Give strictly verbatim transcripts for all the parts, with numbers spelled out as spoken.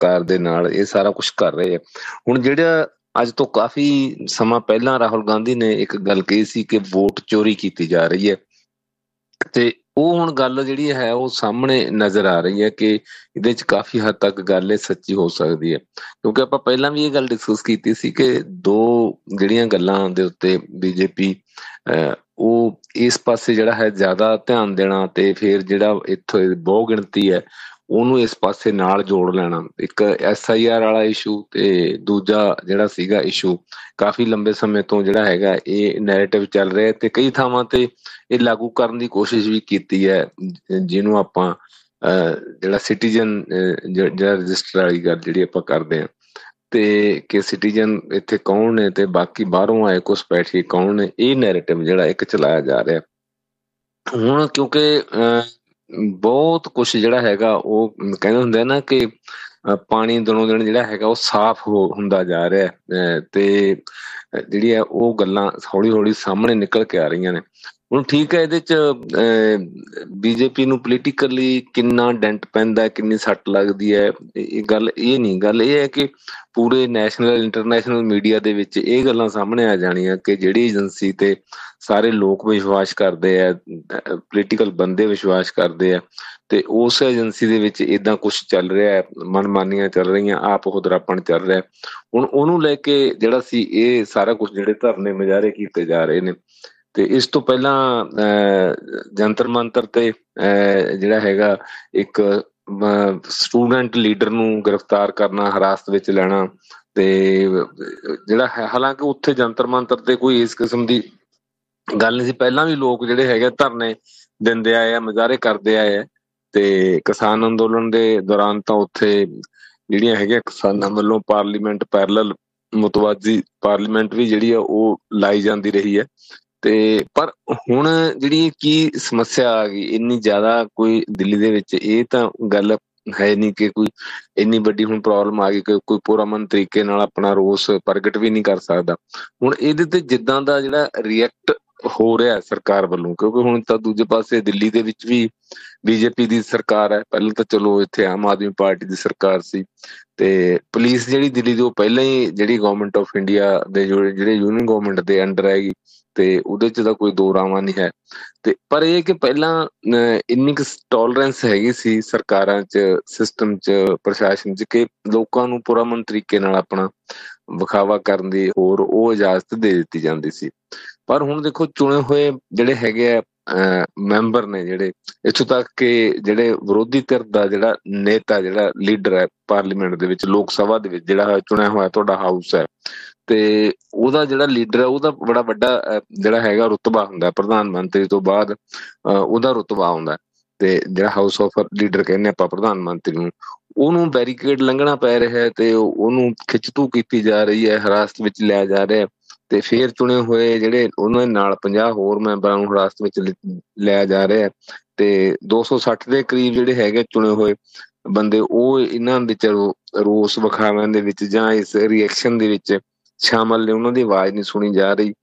ਸਰਕਾਰ ਦੇ ਨਾਲ ਇਹ ਸਾਰਾ ਕੁਛ ਕਰ ਰਹੇ ਆ। ਹੁਣ ਜਿਹੜਾ ਅੱਜ ਤੋਂ ਕਾਫੀ ਸਮਾਂ ਪਹਿਲਾਂ ਰਾਹੁਲ ਗਾਂਧੀ ਨੇ ਇੱਕ ਗੱਲ ਕਹੀ ਸੀ ਕਿ ਵੋਟ ਚੋਰੀ ਕੀਤੀ ਜਾ ਰਹੀ ਹੈ, ਤੇ ਉਹ ਹੁਣ ਗੱਲ ਜਿਹੜੀ ਹੈ ਉਹ ਸਾਹਮਣੇ ਨਜ਼ਰ ਆ ਰਹੀ ਹੈ ਕਿ ਇਹਦੇ ਚ ਕਾਫੀ ਹੱਦ ਤੱਕ ਗੱਲ ਇਹ ਸੱਚੀ ਹੋ ਸਕਦੀ ਹੈ। ਕਿਉਂਕਿ ਆਪਾਂ ਪਹਿਲਾਂ ਵੀ ਇਹ ਗੱਲ ਡਿਸਕਸ ਕੀਤੀ ਸੀ ਕਿ ਦੋ ਜਿਹੜੀਆਂ ਗੱਲਾਂ ਦੇ ਉੱਤੇ ਬੀਜੇਪੀ ਅਹ ਉਹ ਇਸ ਪਾਸੇ ਜਿਹੜਾ ਹੈ ਜ਼ਿਆਦਾ ਧਿਆਨ ਦੇਣਾ, ਤੇ ਫਿਰ ਜਿਹੜਾ ਇੱਥੋਂ ਬਹੁ ਗਿਣਤੀ ਹੈ ਉਹਨੂੰ ਇਸ ਪਾਸੇ ਨਾਲ ਜੋੜ ਲੈਣਾ। ਇੱਕ ਐਸ ਆਈ ਆਰ ਵਾਲਾ ਇਸ਼ੂ ਤੇ ਦੂਜਾ ਜਿਹੜਾ ਸੀਗਾ ਇਸ਼ੂ ਕਾਫੀ ਲੰਬੇ ਸਮੇਂ ਤੋਂ ਜਿਹੜਾ ਹੈਗਾ ਇਹ ਨੈਰੇਟਿਵ ਚੱਲ ਰਿਹਾ, ਤੇ ਕਈ ਥਾਵਾਂ ਤੇ ਇਹ ਲਾਗੂ ਕਰਨ ਦੀ ਕੋਸ਼ਿਸ਼ ਵੀ ਕੀਤੀ ਹੈ, ਜਿਹਨੂੰ ਆਪਾਂ ਅਹ ਜਿਹੜਾ ਸਿਟੀਜ਼ਨ ਜਿਹੜਾ ਰਜਿਸਟਰ ਵਾਲੀ ਗੱਲ ਜਿਹੜੀ ਆਪਾਂ ਕਰਦੇ ਹਾਂ, ਤੇ ਕਿ ਸਿਟੀਜ਼ਨ ਇੱਥੇ ਕੌਣ ਨੇ ਤੇ ਬਾਕੀ ਬਾਹਰੋਂ ਆਏ ਘੁਸਪੈਠੀਏ ਕੌਣ ਨੇ, ਇਹ ਨੈਰੇਟਿਵ ਜਿਹੜਾ ਇੱਕ ਚਲਾਇਆ ਜਾ ਰਿਹਾ। ਹੁਣ ਕਿਉਂਕਿ ਅਹ ਬਹੁਤ ਕੁਛ ਜਿਹੜਾ ਹੈਗਾ ਉਹ ਕਹਿੰਦੇ ਹੁੰਦੇ ਨਾ ਕਿ ਪਾਣੀ ਦਿਨੋਂ ਦਿਨ ਜਿਹੜਾ ਹੈਗਾ ਉਹ ਸਾਫ਼ ਹੋ ਹੁੰਦਾ ਜਾ ਰਿਹਾ, ਤੇ ਜਿਹੜੀ ਹੈ ਉਹ ਗੱਲਾਂ ਹੌਲੀ ਹੌਲੀ ਸਾਹਮਣੇ ਨਿਕਲ ਕੇ ਆ ਰਹੀਆਂ ਨੇ। ਹੁਣ ਠੀਕ ਹੈ, ਇਹਦੇ ਚ ਬੀਜੇਪੀ ਨੂੰ ਪੋਲੀਟੀਕਲੀ ਕਿੰਨਾ ਡੈਂਟ ਪੈਂਦਾ, ਕਿੰਨੀ ਸੱਟ ਲੱਗਦੀ ਹੈ, ਇਹ ਗੱਲ ਇਹ ਨਹੀਂ। ਗੱਲ ਇਹ ਹੈ ਕਿ ਪੂਰੇ ਨੈਸ਼ਨਲ ਇੰਟਰਨੈਸ਼ਨਲ ਮੀਡੀਆ ਦੇ ਵਿੱਚ ਇਹ ਗੱਲਾਂ ਸਾਹਮਣੇ ਆ ਜਾਣੀਆਂ ਕਿ ਜਿਹੜੀ ਏਜੰਸੀ ਤੇ ਸਾਰੇ ਲੋਕ ਵਿਸ਼ਵਾਸ ਕਰਦੇ ਆ, ਪੋਲੀਟੀਕਲ ਬੰਦੇ ਵਿਸ਼ਵਾਸ ਕਰਦੇ ਆ, ਤੇ ਉਸ ਏਜੰਸੀ ਦੇ ਵਿੱਚ ਏਦਾਂ ਕੁਛ ਚੱਲ ਰਿਹਾ, ਮਨਮਾਨੀਆਂ ਚੱਲ ਰਹੀਆਂ, ਆਪ ਹੁਦਰਾਪਣ ਚੱਲ ਰਿਹਾ। ਹੁਣ ਉਹਨੂੰ ਲੈ ਕੇ ਜਿਹੜਾ ਸੀ ਇਹ ਸਾਰਾ ਕੁਛ ਜਿਹੜੇ ਧਰਨੇ ਮੁਜ਼ਾਹਰੇ ਕੀਤੇ ਜਾ ਰਹੇ ਨੇ, ਤੇ ਇਸ ਤੋਂ ਪਹਿਲਾਂ ਅਹ ਜੰਤਰ ਮੰਤਰ ਤੇ ਅਹ ਜਿਹੜਾ ਹੈਗਾ ਇੱਕ ਸਟੂਡੈਂਟ ਲੀਡਰ ਨੂੰ ਗ੍ਰਿਫਤਾਰ ਕਰਨਾ, ਹਿਰਾਸਤ ਵਿੱਚ ਲੈਣਾ, ਤੇ ਜਿਹੜਾ ਹੈ ਹਾਲਾਂਕਿ ਉੱਥੇ ਜੰਤਰ ਮੰਤਰ ਤੇ ਕੋਈ ਇਸ ਕਿਸਮ ਦੀ ਗੱਲ ਨਹੀਂ ਸੀ। ਪਹਿਲਾਂ ਵੀ ਲੋਕ ਜਿਹੜੇ ਹੈਗੇ ਧਰਨੇ ਦਿੰਦੇ ਆਏ ਆ, ਮੁਜ਼ਾਹਰੇ ਕਰਦੇ ਆਏ ਆ, ਤੇ ਕਿਸਾਨ ਅੰਦੋਲਨ ਦੇ ਦੌਰਾਨ ਤਾਂ ਉੱਥੇ ਜਿਹੜੀਆਂ ਹੈਗੀਆਂ ਕਿਸਾਨਾਂ ਵੱਲੋਂ ਪਾਰਲੀਮੈਂਟ ਪੈਰਲਲ ਮੁਤਵਾਜ਼ੀ ਪਾਰਲੀਮੈਂਟ ਵੀ ਜਿਹੜੀ ਆ ਉਹ ਲਾਈ ਜਾਂਦੀ ਰਹੀ ਹੈ। ਤੇ ਪਰ ਹੁਣ ਜਿਹੜੀ ਕੀ ਸਮੱਸਿਆ ਆ ਗਈ ਇੰਨੀ ਜ਼ਿਆਦਾ ਕੋਈ ਦਿੱਲੀ ਦੇ ਵਿੱਚ, ਇਹ ਤਾਂ ਗੱਲ ਹੈ ਨਹੀਂ ਕਿ ਕੋਈ ਇੰਨੀ ਵੱਡੀ ਹੁਣ ਪ੍ਰੋਬਲਮ ਆ ਗਈ ਕਿ ਕੋਈ ਪੁਰਅਮਨ ਤਰੀਕੇ ਨਾਲ ਆਪਣਾ ਰੋਸ ਪ੍ਰਗਟ ਵੀ ਨਹੀਂ ਕਰ ਸਕਦਾ। ਹੁਣ ਇਹਦੇ ਤੇ ਜਿੱਦਾਂ ਦਾ ਜਿਹੜਾ ਰਿਐਕਟ ਹੋ ਰਿਹਾ ਸਰਕਾਰ ਵੱਲੋਂ, ਕਿਉਂਕਿ ਹੁਣ ਤਾਂ ਦੂਜੇ ਪਾਸੇ ਦਿੱਲੀ ਦੇ ਵਿੱਚ ਵੀ ਬੀਜੇਪੀ ਦੀ ਸਰਕਾਰ ਹੈ, ਪਹਿਲਾਂ ਤਾਂ ਚਲੋ ਇੱਥੇ ਆਮ ਆਦਮੀ ਪਾਰਟੀ ਦੀ ਸਰਕਾਰ ਸੀ, ਤੇ ਪੁਲਿਸ ਜਿਹੜੀ ਦਿੱਲੀ ਦੀ ਉਹ ਪਹਿਲਾਂ ਹੀ ਜਿਹੜੀ ਗਵਰਨਮੈਂਟ ਆਫ ਇੰਡੀਆ ਦੇ ਜਿਹੜੇ ਯੂਨੀਅਨ ਗਵਰਨਮੈਂਟ ਦੇ ਅੰਡਰ ਹੈਗੀ, ਤੇ ਉਹਦੇ ਚ ਤਾਂ ਕੋਈ ਦੋ ਰਾਵਾਂ ਨਹੀਂ ਹੈ। ਤੇ ਪਰ ਇਹ ਕਿ ਪਹਿਲਾਂ ਇੰਨੀ ਕੁ ਟੋਲਰੈਂਸ ਹੈਗੀ ਸੀ ਸਰਕਾਰਾਂ ਚ, ਸਿਸਟਮ ਚ, ਪ੍ਰਸ਼ਾਸਨ ਚ, ਕਿ ਲੋਕਾਂ ਨੂੰ ਪੁਰਅਮਨ ਤਰੀਕੇ ਨਾਲ ਆਪਣਾ ਵਿਖਾਵਾ ਕਰਨ ਦੀ ਹੋਰ ਉਹ ਇਜਾਜ਼ਤ ਦੇ ਦਿੱਤੀ ਜਾਂਦੀ ਸੀ। ਪਰ ਹੁਣ ਦੇਖੋ ਚੁਣੇ ਹੋਏ ਜਿਹੜੇ ਹੈਗੇ ਆ ਮੈਂਬਰ ਨੇ, ਜਿਹੜੇ ਇੱਥੋਂ ਤੱਕ ਕਿ ਜਿਹੜੇ ਵਿਰੋਧੀ ਧਿਰ ਦਾ ਜਿਹੜਾ ਨੇਤਾ, ਜਿਹੜਾ ਲੀਡਰ ਹੈ ਪਾਰਲੀਮੈਂਟ ਦੇ ਵਿੱਚ, ਲੋਕ ਸਭਾ ਦੇ ਵਿੱਚ ਜਿਹੜਾ ਚੁਣਿਆ ਹੋਇਆ ਤੁਹਾਡਾ ਹਾਊਸ ਹੈ, ਤੇ ਉਹਦਾ ਜਿਹੜਾ ਲੀਡਰ ਹੈ ਉਹਦਾ ਬੜਾ ਵੱਡਾ ਜਿਹੜਾ ਹੈਗਾ ਰੁਤਬਾ ਹੁੰਦਾ, ਪ੍ਰਧਾਨ ਮੰਤਰੀ ਤੋਂ ਬਾਅਦ ਉਹਦਾ ਰੁਤਬਾ ਆਉਂਦਾ, ਤੇ ਜਿਹੜਾ ਹਾਊਸ ਆਫ ਲੀਡਰ ਕਹਿੰਦੇ ਆਪਾਂ ਪ੍ਰਧਾਨ ਮੰਤਰੀ ਨੂੰ, ਉਹਨੂੰ ਬੈਰੀਕੇਡ ਲੰਘਣਾ ਪੈ ਰਿਹਾ, ਤੇ ਉਹਨੂੰ ਖਿੱਚਤੂ ਕੀਤੀ ਜਾ ਰਹੀ ਹੈ, ਹਿਰਾਸਤ ਵਿੱਚ ਲਿਆ ਜਾ ਰਿਹਾ, ਤੇ ਫਿਰ ਚੁਣੇ ਹੋਏ ਜਿਹੜੇ ਉਹਨਾਂ ਦੇ ਨਾਲ ਪੰਜਾਹ ਹੋਰ ਮੈਂਬਰਾਂ ਨੂੰ ਹਿਰਾਸਤ ਵਿੱਚ ਲਿਆ ਜਾ ਰਿਹਾ, ਤੇ ਦੋ ਸੌ ਸੱਠ ਦੇ ਕਰੀਬ ਜਿਹੜੇ ਹੈਗੇ ਚੁਣੇ ਹੋਏ ਬੰਦੇ ਉਹ ਇਹਨਾਂ ਵਿੱਚ ਰੋਸ ਵਿਖਾਵਿਆਂ ਦੇ ਵਿੱਚ ਜਾਂ ਇਸ ਰਿਐਕਸ਼ਨ ਦੇ ਵਿੱਚ ਸ਼ਾਮਲ ਨੇ, ਉਹਨਾਂ ਦੀ ਆਵਾਜ਼ ਨਹੀਂ ਸੁਣੀ ਜਾ ਰਹੀ।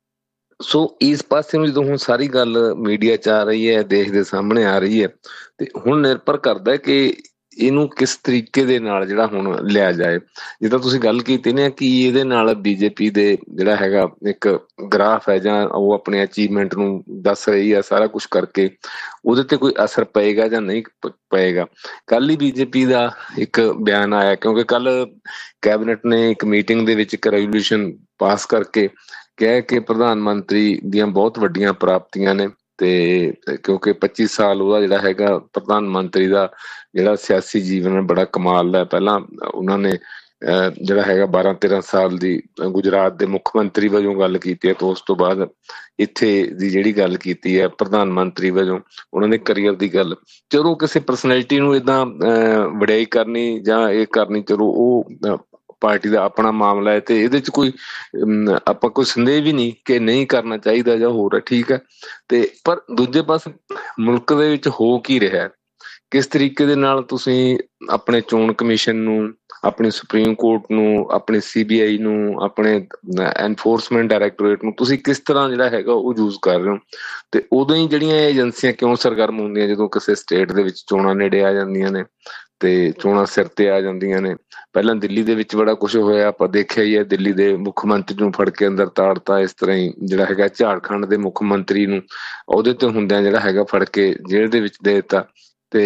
ਸੋ ਇਸ ਪਾਸੇ ਨੂੰ ਜਦੋਂ ਹੁਣ ਸਾਰੀ ਗੱਲ ਮੀਡੀਆ ਚ ਆ ਰਹੀ ਹੈ, ਦੇਸ਼ ਦੇ ਸਾਹਮਣੇ ਆ ਰਹੀ ਹੈ, ਤੇ ਹੁਣ ਨਿਰਭਰ ਕਰਦਾ ਕਿ ਇਹਨੂੰ ਕਿਸ ਤਰੀਕੇ ਦੇ ਨਾਲ ਜਿਹੜਾ ਹੁਣ ਲਿਆ ਜਾਏ। ਜਿੱਦਾਂ ਤੁਸੀਂ ਗੱਲ ਕੀਤੀ ਨਾ ਕਿ ਇਹਦੇ ਨਾਲ ਬੀਜੇਪੀ ਦੇ ਜਿਹੜਾ ਹੈਗਾ ਇੱਕ ਗ੍ਰਾਫ ਹੈ, ਜਾਂ ਉਹ ਆਪਣੇ ਅਚੀਵਮੈਂਟ ਨੂੰ ਦੱਸ ਰਹੀ ਹੈ, ਸਾਰਾ ਕੁਛ ਕਰਕੇ ਉਹਦੇ ਤੇ ਕੋਈ ਅਸਰ ਪਏਗਾ ਜਾਂ ਨਹੀਂ ਪਏਗਾ। ਕੱਲ ਹੀ ਬੀਜੇਪੀ ਦਾ ਇੱਕ ਬਿਆਨ ਆਇਆ, ਕਿਉਂਕਿ ਕੱਲ ਕੈਬਨਿਟ ਨੇ ਇੱਕ ਮੀਟਿੰਗ ਦੇ ਵਿੱਚ ਇੱਕ ਰੈਜ਼ੋਲੂਸ਼ਨ ਪਾਸ ਕਰਕੇ ਕਿਹਾ ਕਿ ਪ੍ਰਧਾਨ ਮੰਤਰੀ ਦੀਆਂ ਬਹੁਤ ਵੱਡੀਆਂ ਪ੍ਰਾਪਤੀਆਂ ਨੇ, ਤੇ ਕਿਉਂਕਿ ਪੱਚੀ ਸਾਲ ਉਹਦਾ ਜਿਹੜਾ ਹੈਗਾ ਪ੍ਰਧਾਨ ਮੰਤਰੀ ਦਾ ਜਿਹੜਾ ਸਿਆਸੀ ਜੀਵਨ ਬੜਾ ਕਮਾਲ ਦਾ। ਪਹਿਲਾਂ ਉਹਨਾਂ ਨੇ ਅਹ ਜਿਹੜਾ ਹੈਗਾ ਬਾਰਾਂ ਤੇਰਾਂ ਸਾਲ ਦੀ ਗੁਜਰਾਤ ਦੇ ਮੁੱਖ ਮੰਤਰੀ ਵਜੋਂ ਗੱਲ ਕੀਤੀ ਹੈ, ਤੇ ਉਸ ਤੋਂ ਬਾਅਦ ਇੱਥੇ ਦੀ ਜਿਹੜੀ ਗੱਲ ਕੀਤੀ ਹੈ ਪ੍ਰਧਾਨ ਮੰਤਰੀ ਵਜੋਂ ਉਹਨਾਂ ਦੇ ਕਰੀਅਰ ਦੀ ਗੱਲ। ਚਲੋ ਕਿਸੇ ਪਰਸਨੈਲਿਟੀ ਨੂੰ ਏਦਾਂ ਅਹ ਵਡਿਆਈ ਕਰਨੀ ਜਾਂ ਇਹ ਕਰਨੀ, ਚਲੋ ਉਹ ਪਾਰਟੀ ਦਾ ਆਪਣਾ ਮਾਮਲਾ ਹੈ, ਤੇ ਇਹਦੇ ਚ ਕੋਈ ਆਪਾਂ ਕੋਈ ਸੰਦੇਹ ਵੀ ਨਹੀਂ ਕਿ ਨਹੀਂ ਕਰਨਾ ਚਾਹੀਦਾ ਜਾਂ ਹੋਰ ਹੈ, ਠੀਕ ਹੈ। ਤੇ ਪਰ ਦੂਜੇ ਪਾਸੇ ਮੁਲਕ ਦੇ ਵਿੱਚ ਹੋ ਕੀ ਰਿਹਾ, ਕਿਸ ਤਰੀਕੇ ਦੇ ਨਾਲ ਤੁਸੀਂ ਆਪਣੇ ਚੋਣ ਕਮਿਸ਼ਨ ਨੂੰ, ਆਪਣੀ ਸੁਪਰੀਮ ਕੋਰਟ ਨੂੰ, ਆਪਣੇ ਸੀ ਬੀ ਆਈ ਨੂੰ, ਆਪਣੇ ਐਨਫੋਰਸਮੈਂਟ ਡਾਇਰੈਕਟੋਰੇਟ ਨੂੰ ਤੁਸੀਂ ਕਿਸ ਤਰ੍ਹਾਂ ਜਿਹੜਾ ਹੈਗਾ ਉਹ ਯੂਜ਼ ਕਰ ਰਹੇ ਹੋ। ਤੇ ਉਦੋਂ ਹੀ ਜਿਹੜੀਆਂ ਏਜੰਸੀਆਂ ਕਿਉਂ ਸਰਗਰਮ ਹੁੰਦੀਆਂ ਜਦੋਂ ਕਿਸੇ ਸਟੇਟ ਦੇ ਵਿੱਚ ਚੋਣਾਂ ਨੇੜੇ ਆ ਜਾਂਦੀਆਂ ਨੇ, ਤੇ ਚੋਣਾਂ ਸਿਰ ਤੇ ਆ ਜਾਂਦੀਆਂ ਨੇ। ਪਹਿਲਾਂ ਦਿੱਲੀ ਦੇ ਵਿੱਚ ਬੜਾ ਕੁਝ ਹੋਇਆ, ਆਪਾਂ ਦੇਖਿਆ ਹੀ ਹੈ, ਦਿੱਲੀ ਦੇ ਮੁੱਖ ਮੰਤਰੀ ਨੂੰ ਫੜ ਕੇ ਅੰਦਰ ਤਾੜਤਾ। ਇਸ ਤਰ੍ਹਾਂ ਹੀ ਜਿਹੜਾ ਹੈਗਾ ਝਾਰਖੰਡ ਦੇ ਮੁੱਖ ਮੰਤਰੀ ਨੂੰ ਉਹਦੇ ਤੇ ਹੁੰਦਿਆਂ ਜਿਹੜਾ ਹੈਗਾ ਫੜ ਕੇ ਜੇਲ੍ਹ ਦੇ ਵਿੱਚ ਦੇ ਦਿੱਤਾ। ਤੇ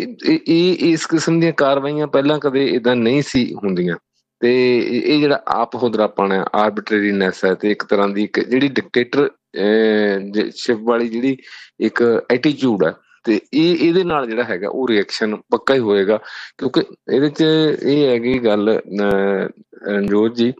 ਇਹ ਇਸ ਕਿਸਮ ਦੀਆਂ ਕਾਰਵਾਈਆਂ ਪਹਿਲਾਂ ਕਦੇ ਏਦਾਂ ਨਹੀਂ ਸੀ ਹੁੰਦੀਆਂ। ਤੇ ਇਹ ਜਿਹੜਾ ਆਪ ਹੁਦਰਾਪਣ ਹੈ, ਆਰਬਿਟਰੀਨੈਸ ਹੈ, ਤੇ ਇੱਕ ਤਰ੍ਹਾਂ ਦੀ ਇੱਕ ਜਿਹੜੀ ਡਿਕਟੇਟਰ ਸ਼ਿਪ ਵਾਲੀ ਜਿਹੜੀ ਇੱਕ ਐਟੀਟਿਊਡ ਹੈ, ਤੇ ਇਹ ਇਹਦੇ ਨਾਲ ਜਿਹੜਾ ਹੈਗਾ ਉਹ ਰਿਐਕਸ਼ਨ ਪੱਕਾ ਹੀ ਹੋਏਗਾ। ਕਿਉਂਕਿ ਇਹਦੇ 'ਚ ਇਹ ਹੈਗੀ ਗੱਲ ਰਣਜੋਤ ਜੀ,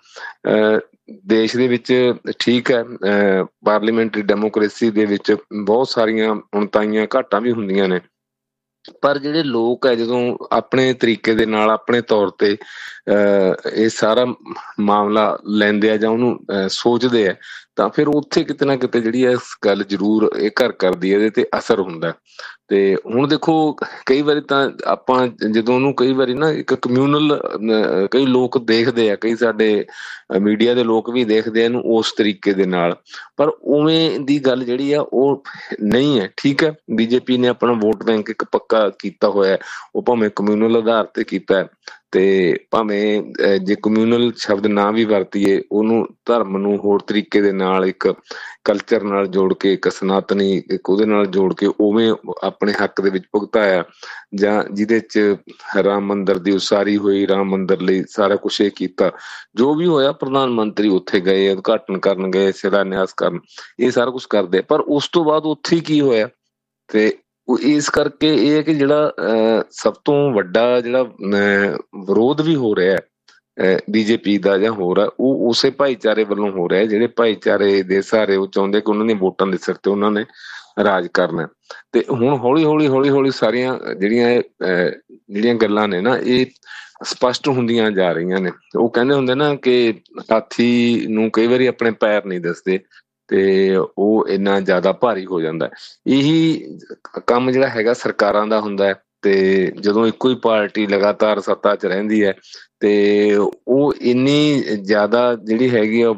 ਦੇਸ਼ ਦੇ ਵਿੱਚ ਠੀਕ ਹੈ ਪਾਰਲੀਮੈਂਟਰੀ ਡੈਮੋਕ੍ਰੇਸੀ ਦੇ ਵਿੱਚ ਬਹੁਤ ਸਾਰੀਆਂ ਉਣਤਾਈਆਂ ਘਾਟਾਂ ਵੀ ਹੁੰਦੀਆਂ ਨੇ, ਪਰ ਜਿਹੜੇ ਲੋਕ ਹੈ ਜਦੋਂ ਆਪਣੇ ਤਰੀਕੇ ਦੇ ਨਾਲ ਆਪਣੇ ਤੌਰ ਤੇ ਅਹ ਇਹ ਸਾਰਾ ਮਾਮਲਾ ਲੈਂਦੇ ਆ ਜਾਂ ਉਹਨੂੰ ਸੋਚਦੇ ਆ, ਤਾਂ ਫਿਰ ਉੱਥੇ ਕਿਤੇ ਨਾ ਕਿਤੇ ਜਿਹੜੀ ਇਸ ਗੱਲ ਜ਼ਰੂਰ ਇਹ ਘਰ ਕਰਦੀ ਹੈ, ਇਹਦੇ ਤੇ ਅਸਰ ਹੁੰਦਾ। ਤੇ ਹੁਣ ਦੇਖੋ ਕਈ ਵਾਰੀ ਤਾਂ ਆਪਾਂ ਜਦੋਂ ਉਹਨੂੰ ਕਈ ਵਾਰੀ ਨਾ ਇੱਕ ਕਮਿਊਨਲ ਕਈ ਲੋਕ ਦੇਖਦੇ ਆ, ਕਈ ਸਾਡੇ ਮੀਡੀਆ ਦੇ ਲੋਕ ਵੀ ਦੇਖਦੇ ਆ ਇਹਨੂੰ ਉਸ ਤਰੀਕੇ ਦੇ ਨਾਲ, ਪਰ ਉਵੇਂ ਦੀ ਗੱਲ ਜਿਹੜੀ ਆ ਉਹ ਨਹੀਂ ਹੈ। ਠੀਕ ਹੈ, ਬੀਜੇਪੀ ਨੇ ਆਪਣਾ ਵੋਟ ਬੈਂਕ ਇੱਕ ਪੱਕਾ ਕੀਤਾ ਹੋਇਆ, ਉਹ ਭਾਵੇਂ ਕਮਿਊਨਲ ਆਧਾਰ ਤੇ ਕੀਤਾ ਹੈ, ਤੇ ਭਾਵੇਂ ਜੇ ਕਮਿਊਨਲ ਸ਼ਬਦ ਨਾ ਵੀ ਵਰਤੀਏ, ਉਹਨੂੰ ਧਰਮ ਨੂੰ ਹੋਰ ਤਰੀਕੇ ਦੇ ਨਾਲ ਇੱਕ ਕਲਚਰ ਨਾਲ ਜੋੜ ਕੇ, ਇੱਕ ਸਨਾਤਨੀ ਇੱਕ ਉਹਦੇ ਨਾਲ ਜੋੜ ਕੇ ਉਵੇਂ ਆਪਣੇ ਹੱਕ ਦੇ ਵਿੱਚ ਭੁਗਤਾਇਆ, ਜਾਂ ਜਿਹਦੇ 'ਚ ਰਾਮ ਮੰਦਿਰ ਦੀ ਉਸਾਰੀ ਹੋਈ, ਰਾਮ ਮੰਦਿਰ ਲਈ ਸਾਰਾ ਕੁਛ ਇਹ ਕੀਤਾ। ਜੋ ਵੀ ਹੋਇਆ ਪ੍ਰਧਾਨ ਮੰਤਰੀ ਉੱਥੇ ਗਏ, ਉਦਘਾਟਨ ਕਰਨ ਗਏ, ਸ਼ਿਲਾਨਿਆਸ ਕਰਨ, ਇਹ ਸਾਰਾ ਕੁਛ ਕਰਦੇ, ਪਰ ਉਸ ਤੋਂ ਬਾਅਦ ਉੱਥੇ ਕੀ ਹੋਇਆ? ਤੇ ਇਸ ਕਰਕੇ ਇਹ ਹੈ ਕਿ ਜਿਹੜਾ ਅਹ ਸਭ ਤੋਂ ਵੱਡਾ ਜਿਹੜਾ ਅਹ ਵਿਰੋਧ ਵੀ ਹੋ ਰਿਹਾ ਬੀਜੇਪੀ ਦਾ ਜਾਂ ਹੋਰ ਆ, ਉਹ ਉਸੇ ਭਾਈਚਾਰੇ ਵੱਲੋਂ ਹੋ ਰਿਹਾ, ਜਿਹੜੇ ਭਾਈਚਾਰੇ ਦੇ ਸਹਾਰੇ ਉਹ ਚਾਹੁੰਦੇ ਕਿ ਉਹਨਾਂ ਦੀਆਂ ਵੋਟਾਂ ਦੇ ਸਿਰ ਤੇ ਉਹਨਾਂ ਨੇ ਰਾਜ ਕਰਨਾ। ਤੇ ਹੁਣ ਹੌਲੀ ਹੌਲੀ ਹੌਲੀ ਹੌਲੀ ਸਾਰੀਆਂ ਜਿਹੜੀਆਂ ਅਹ ਜਿਹੜੀਆਂ ਗੱਲਾਂ ਨੇ ਨਾ, ਇਹ ਸਪਸ਼ਟ ਹੁੰਦੀਆਂ ਜਾ ਰਹੀਆਂ ਨੇ। ਉਹ ਕਹਿੰਦੇ ਹੁੰਦੇ ਨਾ ਕਿ ਹਾਥੀ ਨੂੰ ਕਈ ਵਾਰੀ ਆਪਣੇ ਪੈਰ ਨਹੀਂ ਦਿਸਦੇ, ਤੇ ਉਹ ਇੰਨਾ ਜ਼ਿਆਦਾ ਭਾਰੀ ਹੋ ਜਾਂਦਾ। ਇਹੀ ਕੰਮ ਜਿਹੜਾ ਹੈਗਾ ਸਰਕਾਰਾਂ ਦਾ ਹੁੰਦਾ ਹੈ, ਤੇ ਜਦੋਂ ਇੱਕੋ ਹੀ ਪਾਰਟੀ ਲਗਾਤਾਰ ਸੱਤਾ 'ਚ ਰਹਿੰਦੀ ਹੈ, ਤੇ ਉਹ ਇੰਨੀ ਜ਼ਿਆਦਾ ਜਿਹੜੀ ਹੈਗੀ ਆ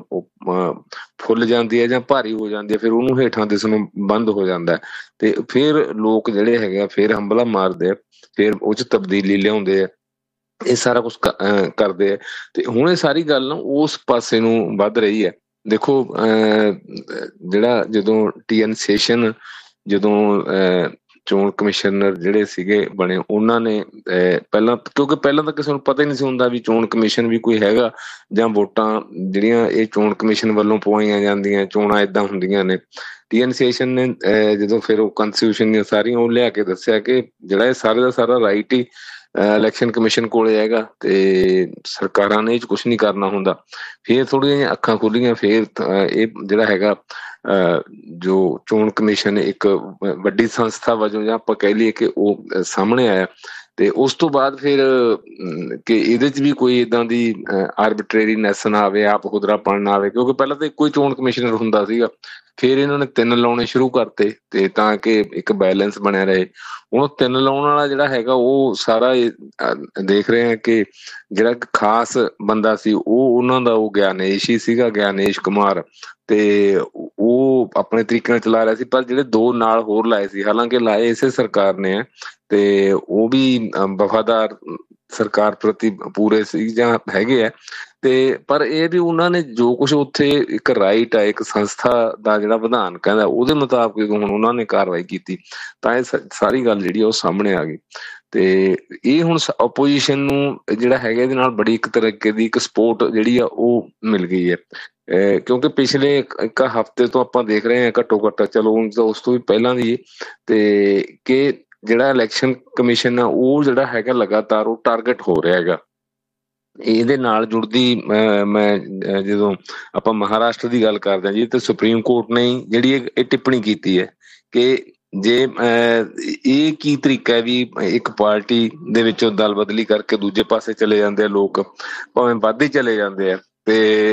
ਫੁੱਲ ਜਾਂਦੀ ਹੈ ਜਾਂ ਭਾਰੀ ਹੋ ਜਾਂਦੀ ਹੈ, ਫਿਰ ਉਹਨੂੰ ਹੇਠਾਂ ਦਿਸਣੋਂ ਬੰਦ ਹੋ ਜਾਂਦਾ, ਤੇ ਫਿਰ ਲੋਕ ਜਿਹੜੇ ਹੈਗੇ ਆ ਫਿਰ ਹੰਭਲਾ ਮਾਰਦੇ ਆ, ਫਿਰ ਉਹ 'ਚ ਤਬਦੀਲੀ ਲਿਆਉਂਦੇ ਆ, ਇਹ ਸਾਰਾ ਕੁਛ ਕਰਦੇ ਆ। ਤੇ ਹੁਣ ਇਹ ਸਾਰੀ ਗੱਲ ਨਾ ਉਸ ਪਾਸੇ ਨੂੰ ਵੱਧ ਰਹੀ ਹੈ। ਦੇਖੋ ਅਹ ਜਿਹੜਾ ਜਦੋਂ ਟੀ ਐਨ ਸੇਸ਼ਨ ਜਦੋਂ ਅਹ ਚੋਣ ਕਮਿਸ਼ਨਰ ਜਿਹੜੇ ਸੀਗੇ ਬਣੇ, ਉਹਨਾਂ ਨੇ ਅਹ ਪਹਿਲਾਂ, ਕਿਉਂਕਿ ਪਹਿਲਾਂ ਤਾਂ ਕਿਸੇ ਨੂੰ ਪਤਾ ਹੀ ਨਹੀਂ ਸੀ ਹੁੰਦਾ ਵੀ ਚੋਣ ਕਮਿਸ਼ਨ ਵੀ ਕੋਈ ਹੈਗਾ, ਜਾਂ ਵੋਟਾਂ ਜਿਹੜੀਆਂ ਇਹ ਚੋਣ ਕਮਿਸ਼ਨ ਵੱਲੋਂ ਪਵਾਈਆਂ ਜਾਂਦੀਆਂ, ਚੋਣਾਂ ਏਦਾਂ ਹੁੰਦੀਆਂ ਨੇ। ਟੀ ਐਨ ਸੇਸ਼ਨ ਨੇ ਅਹ ਜਦੋਂ ਫਿਰ ਉਹ ਕਨਸਟੀਟਿਊਸ਼ਨ ਦੀਆਂ ਸਾਰੀਆਂ ਉਹ ਲਿਆ ਕੇ ਦੱਸਿਆ ਕਿ ਜਿਹੜਾ ਇਹ ਸਾਰੇ ਦਾ ਸਾਰਾ ਰਾਈਟ ਹੀ ਇਲੈਕਸ਼ਨ ਕਮਿਸ਼ਨ ਕੋਲੇ ਹੈਗਾ, ਤੇ ਸਰਕਾਰਾਂ ਨੇ ਇਹ 'ਚ ਕੁਛ ਨਹੀਂ ਕਰਨਾ ਹੁੰਦਾ। ਫੇਰ ਥੋੜ੍ਹੀਆਂ ਜਿਹੀਆਂ ਅੱਖਾਂ ਖੁੱਲੀਆਂ, ਫੇਰ ਇਹ ਜਿਹੜਾ ਹੈਗਾ ਅਹ ਜੋ ਚੋਣ ਕਮਿਸ਼ਨ ਇੱਕ ਵੱਡੀ ਸੰਸਥਾ ਵਜੋਂ ਜਾਂ ਆਪਾਂ ਕਹਿ ਲਈਏ ਕਿ ਉਹ ਸਾਹਮਣੇ ਆਇਆ। ਤੇ ਉਸ ਤੋਂ ਬਾਅਦ ਫਿਰ ਕਿ ਇਹਦੇ 'ਚ ਵੀ ਕੋਈ ਏਦਾਂ ਦੀ ਆਰਬਿਟਰੇਰੀਨੈਸ ਨਾ ਆਵੇ, ਆਪ ਹੁਦਰਾਪਣ ਨਾ ਆਵੇ, ਕਿਉਂਕਿ ਪਹਿਲਾਂ ਤਾਂ ਇੱਕੋ ਹੀ ਚੋਣ ਕਮਿਸ਼ਨਰ ਹੁੰਦਾ ਸੀਗਾ, ਫਿਰ ਇਹਨਾਂ ਨੇ ਤਿੰਨ ਲਾਉਣੇ ਸ਼ੁਰੂ ਕਰਤੇ, ਤੇ ਤਾਂ ਕਿ ਇੱਕ ਬੈਲੈਂਸ ਬਣਿਆ ਰਹੇ। ਹੁਣ ਤਿੰਨ ਲਾਉਣ ਵਾਲਾ ਜਿਹੜਾ ਹੈਗਾ ਉਹ ਸਾਰਾ ਦੇਖ ਰਹੇ ਆ ਕਿ ਜਿਹੜਾ ਖਾਸ ਬੰਦਾ ਸੀ ਉਹ ਉਹਨਾਂ ਦਾ ਉਹ ਗਿਆਨੇਸ਼ ਹੀ ਸੀਗਾ, ਗਿਆਨੇਸ਼ ਕੁਮਾਰ, ਤੇ ਉਹ ਆਪਣੇ ਤਰੀਕੇ ਨਾਲ ਚਲਾ ਰਿਹਾ ਸੀ। ਪਰ ਜਿਹੜੇ ਦੋ ਨਾਲ ਹੋਰ ਲਾਏ ਸੀ, ਹਾਲਾਂਕਿ ਲਾਏ ਇਸੇ ਸਰਕਾਰ ਨੇ, ਤੇ ਉਹ ਵੀ ਵਫਾਦਾਰ ਸਰਕਾਰ ਪ੍ਰਤੀ ਪੂਰੇ ਸੀ ਜਾਂ ਹੈਗੇ ਆ, ਤੇ ਪਰ ਇਹ ਵੀ ਉਹਨਾਂ ਨੇ ਜੋ ਕੁਛ ਉੱਥੇ ਇੱਕ ਰਾਈਟ ਆ, ਇੱਕ ਸੰਸਥਾ ਦਾ ਜਿਹੜਾ ਵਿਧਾਨ ਕਹਿੰਦਾ ਉਹਦੇ ਮੁਤਾਬਕ ਹੁਣ ਉਹਨਾਂ ਨੇ ਕਾਰਵਾਈ ਕੀਤੀ, ਤਾਂ ਇਹ ਸਾਰੀ ਗੱਲ ਜਿਹੜੀ ਆ ਉਹ ਸਾਹਮਣੇ ਆ ਗਈ। ਤੇ ਇਹ ਹੁਣ ਓਪੋਜੀਸ਼ਨ ਨੂੰ ਜਿਹੜਾ ਹੈਗਾ ਇਹਦੇ ਨਾਲ ਬੜੀ ਇੱਕ ਤਰੀਕੇ ਦੀ ਇੱਕ ਸਪੋਰਟ ਜਿਹੜੀ ਆ ਉਹ ਮਿਲ ਗਈ ਹੈ, ਕਿਉਂਕਿ ਪਿਛਲੇ ਇੱਕ ਹਫ਼ਤੇ ਤੋਂ ਆਪਾਂ ਦੇਖ ਰਹੇ ਹਾਂ ਘੱਟੋ ਘੱਟ, ਚਲੋ ਉਸ ਤੋਂ ਵੀ ਪਹਿਲਾਂ ਦੀ, ਤੇ ਕਿ ਜਿਹੜਾ ਇਲੈਕਸ਼ਨ ਕਮਿਸ਼ਨ ਆ ਉਹ ਜਿਹੜਾ ਹੈਗਾ ਲਗਾਤਾਰ ਉਹ ਟਾਰਗੇਟ ਹੋ ਰਿਹਾ ਹੈਗਾ। ਇਹਦੇ ਨਾਲ ਜੁੜਦੀ ਅਹ ਮੈਂ ਜਦੋਂ ਆਪਾਂ ਮਹਾਰਾਸ਼ਟਰ ਦੀ ਗੱਲ ਕਰਦੇ ਹਾਂ ਜੀ, ਤੇ ਸੁਪਰੀਮ ਕੋਰਟ ਨੇ ਜਿਹੜੀ ਇਹ ਟਿੱਪਣੀ ਕੀਤੀ ਹੈ ਕਿ ਜੇ ਅਹ ਇਹ ਕੀ ਤਰੀਕਾ ਹੈ ਵੀ ਇੱਕ ਪਾਰਟੀ ਦੇ ਵਿੱਚੋਂ ਦਲ ਬਦਲੀ ਕਰਕੇ ਦੂਜੇ ਪਾਸੇ ਚਲੇ ਜਾਂਦੇ ਆ ਲੋਕ, ਭਾਵੇਂ ਵੱਧ ਹੀ ਚਲੇ ਜਾਂਦੇ ਆ, ਤੇ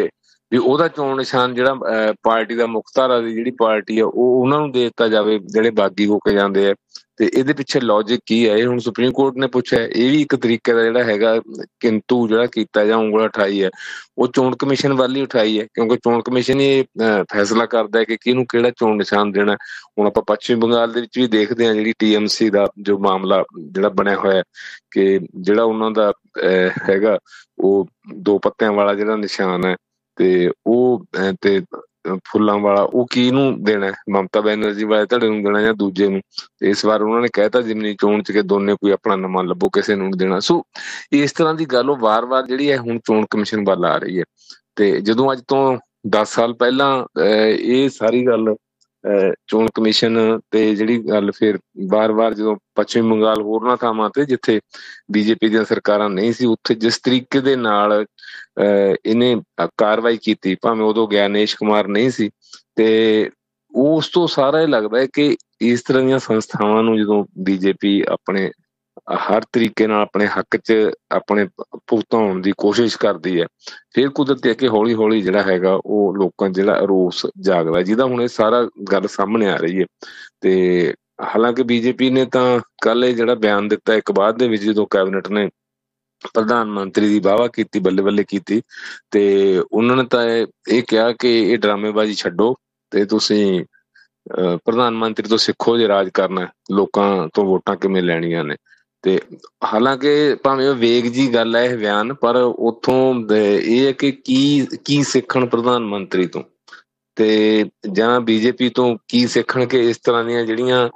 ਵੀ ਉਹਦਾ ਚੋਣ ਨਿਸ਼ਾਨ ਜਿਹੜਾ ਪਾਰਟੀ ਦਾ ਮੁੱਖ ਧਾਰਾ ਦੀ ਜਿਹੜੀ ਪਾਰਟੀ ਆ ਉਹ ਉਹਨਾਂ ਨੂੰ ਦੇ ਦਿੱਤਾ ਜਾਵੇ ਜਿਹੜੇ ਬਾਗੀ ਹੋ ਕੇ ਜਾਂਦੇ ਆ। ਤੇ ਇਹਦੇ ਪਿੱਛੇ ਲੌਜਿਕ ਕੀ ਹੈ? ਇਹ ਹੁਣ ਸੁਪਰੀਮ ਕੋਰਟ ਨੇ ਪੁੱਛਿਆ। ਇਹ ਵੀ ਇੱਕ ਤਰੀਕੇ ਦਾ ਜਿਹੜਾ ਹੈਗਾ ਕਿੰਤੂ ਜਿਹੜਾ ਕੀਤਾ ਜਾਂ ਉਂਗਲ ਉਠਾਈ ਹੈ ਉਹ ਚੋਣ ਕਮਿਸ਼ਨ ਵੱਲ ਹੀ ਉਠਾਈ ਹੈ, ਕਿਉਂਕਿ ਚੋਣ ਕਮਿਸ਼ਨ ਹੀ ਇਹ ਫੈਸਲਾ ਕਰਦਾ ਹੈ ਕਿ ਕਿਹਨੂੰ ਕਿਹੜਾ ਚੋਣ ਨਿਸ਼ਾਨ ਦੇਣਾ। ਹੁਣ ਆਪਾਂ ਪੱਛਮੀ ਬੰਗਾਲ ਦੇ ਵਿੱਚ ਵੀ ਦੇਖਦੇ ਹਾਂ ਜਿਹੜੀ ਟੀ ਐਮ ਸੀ ਦਾ ਜੋ ਮਾਮਲਾ ਜਿਹੜਾ ਬਣਿਆ ਹੋਇਆ ਕਿ ਜਿਹੜਾ ਉਹਨਾਂ ਦਾ ਹੈਗਾ ਉਹ ਦੋ ਪੱਤਿਆਂ ਵਾਲਾ ਜਿਹੜਾ ਨਿਸ਼ਾਨ ਹੈ ਤੇ ਉਹ ਤੇ ਫੁੱਲਾਂ ਵਾਲਾ ਉਹ ਕਿਹਨੂੰ ਦੇਣਾ, ਮਮਤਾ ਬੈਨਰਜੀ ਵਾਲੇ ਧੜੇ ਨੂੰ ਦੇਣਾ ਜਾਂ ਦੂਜੇ ਨੂੰ। ਤੇ ਇਸ ਵਾਰ ਉਹਨਾਂ ਨੇ ਕਹਿਤਾ ਜਿਮਨੀ ਚੋਣ ਚ ਕਿ ਦੋਨੇ ਕੋਈ ਆਪਣਾ ਨਵਾਂ ਲੱਭੋ, ਕਿਸੇ ਨੂੰ ਨਹੀਂ ਦੇਣਾ। ਸੋ ਇਸ ਤਰ੍ਹਾਂ ਦੀ ਗੱਲ ਉਹ ਵਾਰ-ਵਾਰ ਜਿਹੜੀ ਹੈ ਹੁਣ ਚੋਣ ਕਮਿਸ਼ਨ ਵੱਲ ਆ ਰਹੀ ਹੈ। ਤੇ ਜਦੋਂ ਅੱਜ ਤੋਂ ਦਸ ਸਾਲ ਪਹਿਲਾਂ ਇਹ ਸਾਰੀ ਗੱਲ ਚੋਣ ਕਮਿਸ਼ਨ ਤੇ ਜਿਹੜੀ ਗੱਲ ਫਿਰ ਵਾਰ-ਵਾਰ ਜਦੋਂ ਪੱਛਮੀ ਬੰਗਾਲ ਹੋਰਨਾਂ ਥਾਵਾਂ ਤੇ ਜਿੱਥੇ ਬੀਜੇਪੀ ਦੀਆਂ ਸਰਕਾਰਾਂ ਨਹੀਂ ਸੀ ਉੱਥੇ ਜਿਸ ਤਰੀਕੇ ਦੇ ਨਾਲ ਇਹਨੇ ਕਾਰਵਾਈ ਕੀਤੀ, ਭਾਵੇਂ ਉਦੋਂ ਗਿਆਨੇਸ਼ ਕੁਮਾਰ ਨਹੀਂ ਸੀ, ਤੇ ਉਸ ਤੋਂ ਸਾਰਾ ਇਹ ਲੱਗਦਾ ਹੈ ਕਿ ਇਸ ਤਰ੍ਹਾਂ ਦੀਆਂ ਸੰਸਥਾਵਾਂ ਨੂੰ ਜਦੋਂ ਬੀਜੇਪੀ ਆਪਣੇ ਹਰ ਤਰੀਕੇ ਨਾਲ ਆਪਣੇ ਹੱਕ 'ਚ ਆਪਣੇ ਭੁਗਤਾਉਣ ਦੀ ਕੋਸ਼ਿਸ਼ ਕਰਦੀ ਹੈ, ਫਿਰ ਕੁਦਰਤੀ ਹੈ ਕਿ ਹੌਲੀ ਹੌਲੀ ਜਿਹੜਾ ਹੈਗਾ ਉਹ ਲੋਕਾਂ 'ਚ ਜਿਹੜਾ ਰੋਸ ਜਾਗਦਾ, ਜਿਹਦਾ ਹੁਣ ਇਹ ਸਾਰਾ ਗੱਲ ਸਾਹਮਣੇ ਆ ਰਹੀ ਹੈ। ਤੇ ਹਾਲਾਂਕਿ ਬੀਜੇਪੀ ਨੇ ਤਾਂ ਕੱਲ ਇਹ ਜਿਹੜਾ ਬਿਆਨ ਦਿੱਤਾ ਇੱਕ ਬਾਅਦ ਦੇ ਵਿੱਚ ਜਦੋਂ ਕੈਬਨਿਟ ਨੇ ਪ੍ਰਧਾਨ ਮੰਤਰੀ ਦੀ ਵਾਹਵਾ ਕੀਤੀ, ਬੱਲੇ ਬੱਲੇ ਕੀਤੀ, ਤੇ ਉਹਨਾਂ ਨੇ ਤਾਂ ਇਹ ਕਿਹਾ ਕਿ ਇਹ ਡਰਾਮੇਬਾਜ਼ੀ ਛੱਡੋ ਤੇ ਤੁਸੀਂ ਪ੍ਰਧਾਨ ਮੰਤਰੀ ਤੋਂ ਸਿੱਖੋ ਜੇ ਰਾਜ ਕਰਨਾ, ਲੋਕਾਂ ਤੋਂ ਵੋਟਾਂ ਕਿਵੇਂ ਲੈਣੀਆਂ ਨੇ। ਤੇ ਹਾਲਾਂਕਿ ਭਾਵੇਂ ਉਹ ਵੇਗ ਜੀ ਗੱਲ ਹੈ ਇਹ ਬਿਆਨ, ਪਰ ਉੱਥੋਂ ਇਹ ਹੈ ਕਿ ਕੀ ਕੀ ਸਿੱਖਣ ਪ੍ਰਧਾਨ ਮੰਤਰੀ ਤੋਂ ਤੇ ਜਾਂ ਬੀਜੇਪੀ ਤੋਂ ਕੀ ਸਿੱਖਣ ਕਿ ਇਸ ਤਰ੍ਹਾਂ ਦੀਆਂ ਜਿਹੜੀਆਂ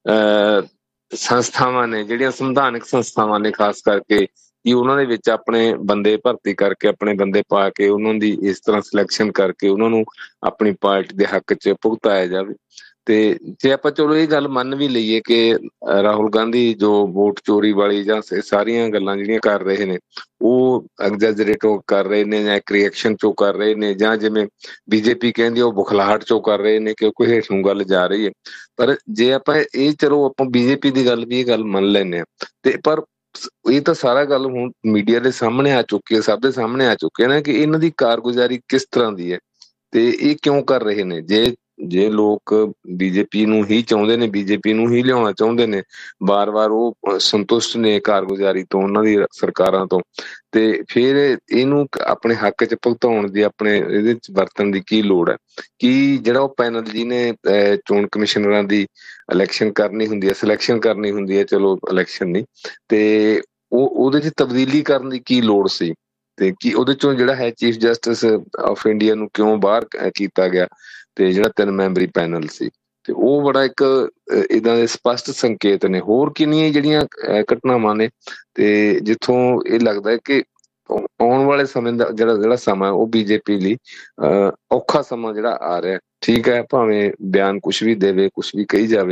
ਅਹ ਸੰਸਥਾਵਾਂ ਨੇ, ਜਿਹੜੀਆਂ ਸੰਵਿਧਾਨਕ ਸੰਸਥਾਵਾਂ ਨੇ ਖਾਸ ਕਰਕੇ, ਕਿ ਉਹਨਾਂ ਦੇ ਵਿੱਚ ਆਪਣੇ ਬੰਦੇ ਭਰਤੀ ਕਰਕੇ ਆਪਣੇ ਬੰਦੇ ਪਾ ਕੇ ਉਹਨਾਂ ਦੀ ਇਸ ਤਰ੍ਹਾਂ ਸਿਲੈਕਸ਼ਨ ਕਰਕੇ ਉਹਨਾਂ ਨੂੰ ਆਪਣੀ ਪਾਰਟੀ ਦੇ ਹੱਕ 'ਚ ਭੁਗਤਾਇਆ ਜਾਵੇ। ਤੇ ਜੇ ਆਪਾਂ ਚਲੋ ਇਹ ਗੱਲ ਮੰਨ ਵੀ ਲਈਏ ਕਿ ਰਾਹੁਲ ਗਾਂਧੀ ਜੋ ਵੋਟ ਚੋਰੀ ਵਾਲੀ ਜਾਂ ਸਾਰੀਆਂ ਗੱਲਾਂ ਜਿਹੜੀਆਂ ਕਰ ਰਹੇ ਨੇ ਉਹ ਐਗਜੈਜਰੇਟ ਕਰ ਰਹੇ ਨੇ ਜਾਂ ਇੱਕ ਰਿਐਕਸ਼ਨ ਚੋਂ ਕਰ ਰਹੇ ਨੇ, ਜਾਂ ਜਿਵੇਂ ਬੀਜੇਪੀ ਕਹਿੰਦੀ ਉਹ ਬੁਖਲਾਹਟ ਚੋਂ ਕਰ ਰਹੇ ਨੇ ਕਿਉਂਕਿ ਹੇਠ ਨੂੰ ਗੱਲ ਜਾ ਰਹੀ ਹੈ, ਪਰ ਜੇ ਆਪਾਂ ਇਹ ਚਲੋ ਆਪਾਂ ਬੀਜੇਪੀ ਦੀ ਗੱਲ ਵੀ ਇਹ ਗੱਲ ਮੰਨ ਲੈਂਦੇ ਹਾਂ, ਤੇ ਪਰ ਇਹ ਤਾਂ ਸਾਰਾ ਗੱਲ ਹੁਣ ਮੀਡੀਆ ਦੇ ਸਾਹਮਣੇ ਆ ਚੁੱਕੀ ਹੈ, ਸਭ ਦੇ ਸਾਹਮਣੇ ਆ ਚੁੱਕੀ ਹੈ ਨਾ ਕਿ ਇਹਨਾਂ ਦੀ ਕਾਰਗੁਜ਼ਾਰੀ ਕਿਸ ਤਰ੍ਹਾਂ ਦੀ ਹੈ ਤੇ ਇਹ ਕਿਉਂ ਕਰ ਰਹੇ ਨੇ। ਜੇ ਜੇ ਲੋਕ ਬੀਜੇਪੀ ਨੂੰ ਹੀ ਚਾਹੁੰਦੇ ਨੇ, ਬੀਜੇਪੀ ਨੂੰ ਹੀ ਲਿਆਉਣਾ ਚਾਹੁੰਦੇ ਨੇ, ਵਾਰ-ਵਾਰ ਉਹ ਸੰਤੁਸ਼ਟ ਨੇ ਕਾਰਗੁਜ਼ਾਰੀ ਤੋਂ ਉਹਨਾਂ ਦੀ ਸਰਕਾਰਾਂ ਤੋਂ, ਤੇ ਫਿਰ ਇਹਨੂੰ ਆਪਣੇ ਹੱਕ 'ਚ ਭੁਗਤਾਉਣ ਦੀ ਆਪਣੇ ਇਹਦੇ 'ਚ ਵਰਤਣ ਦੀ ਕੀ ਲੋੜ ਹੈ। ਕੀ ਜਿਹੜਾ ਉਹ ਪੈਨਲ ਜਿਹਨੇ ਚੋਣ ਕਮਿਸ਼ਨਰਾਂ ਦੀ ਇਲੈਕਸ਼ਨ ਕਰਨੀ ਹੁੰਦੀ ਹੈ, ਸਿਲੈਕਸ਼ਨ ਕਰਨੀ ਹੁੰਦੀ ਹੈ, ਚਲੋ ਇਲੈਕਸ਼ਨ ਨਹੀਂ, ਤੇ ਉਹ ਉਹਦੇ 'ਚ ਤਬਦੀਲੀ ਕਰਨ ਦੀ ਕੀ ਲੋੜ ਸੀ, ਤੇ ਕੀ ਉਹਦੇ ਚੋਂ ਜਿਹੜਾ ਹੈ ਚੀਫ ਜਸਟਿਸ ਆਫ ਇੰਡੀਆ ਨੂੰ ਕਿਉਂ ਬਾਹਰ ਕੀਤਾ ਗਿਆ, ਤੇ ਜਿਹੜਾ ਤਿੰਨ ਮੈਂਬਰੀ ਪੈਨਲ ਸੀ, ਤੇ ਉਹ ਬੜਾ ਇੱਕ ਏਦਾਂ ਦੇ ਸਪਸ਼ਟ ਸੰਕੇਤ ਨੇ। ਹੋਰ ਕਿੰਨੀਆਂ ਜਿਹੜੀਆਂ ਘਟਨਾਵਾਂ ਨੇ ਤੇ ਜਿੱਥੋਂ ਇਹ ਲੱਗਦਾ ਹੈ ਕਿ ਆਉਣ ਵਾਲੇ ਸਮੇਂ ਦਾ ਜਿਹੜਾ ਜਿਹੜਾ ਸਮਾਂ ਉਹ ਬੀਜੇਪੀ ਲਈ ਅਹ ਔਖਾ ਸਮਾਂ ਜਿਹੜਾ ਆ ਰਿਹਾ। ਠੀਕ ਹੈ, ਭਾਵੇਂ ਬਿਆਨ ਕੁਛ ਵੀ ਦੇਵੇ, ਕੁਛ ਵੀ ਕਹੀ ਜਾਵੇ,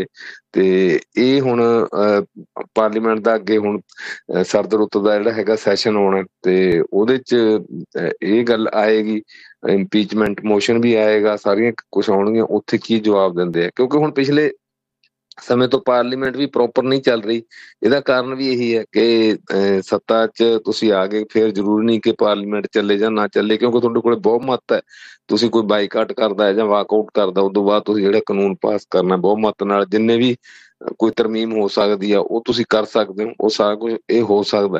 ਤੇ ਇਹ ਹੁਣ ਅਹ ਪਾਰਲੀਮੈਂਟ ਦਾ ਅੱਗੇ ਹੁਣ ਸਰਦ ਰੁੱਤ ਦਾ ਜਿਹੜਾ ਹੈਗਾ ਸੈਸ਼ਨ ਆਉਣਾ, ਤੇ ਉਹਦੇ 'ਚ ਇਹ ਗੱਲ ਆਏਗੀ, ਇੰਪੀਚਮੈਂਟ ਮੋਸ਼ਨ ਵੀ ਆਏਗਾ, ਸਾਰੀਆਂ ਕੁਛ ਆਉਣਗੀਆਂ। ਉੱਥੇ ਕੀ ਜਵਾਬ ਦਿੰਦੇ ਆ, ਕਿਉਂਕਿ ਹੁਣ ਪਿਛਲੇ ਸਮੇਂ ਤੋਂ ਪਾਰਲੀਮੈਂਟ ਵੀ ਪ੍ਰੋਪਰ ਨਹੀਂ ਚੱਲ ਰਹੀ। ਇਹਦਾ ਕਾਰਨ ਵੀ ਇਹੀ ਹੈ ਕਿ ਸੱਤਾ 'ਚ ਤੁਸੀਂ ਆ ਗਏ, ਫਿਰ ਜ਼ਰੂਰੀ ਨਹੀਂ ਕਿ ਪਾਰਲੀਮੈਂਟ ਚੱਲੇ ਜਾਂ ਨਾ ਚੱਲੇ, ਕਿਉਂਕਿ ਤੁਹਾਡੇ ਕੋਲ ਬਹੁਮਤ ਹੈ। ਤੁਸੀਂ ਕੋਈ ਬਾਈਕਾਟ ਕਰਦਾ ਹੈ ਜਾਂ ਵਾਕਆਊਟ ਕਰਦਾ, ਉਦੋਂ ਬਾਅਦ ਤੁਸੀਂ ਜਿਹੜਾ ਕਾਨੂੰਨ ਪਾਸ ਕਰਨਾ ਬਹੁਮਤ ਨਾਲ, ਜਿੰਨੇ ਵੀ ਕੋਈ ਤਰਮੀਮ ਹੋ ਸਕਦੀ ਆ ਉਹ ਤੁਸੀਂ ਕਰ ਸਕਦੇ ਹੋ, ਉਹ ਸਾਰਾ ਕੁਝ ਇਹ ਹੋ ਸਕਦਾ।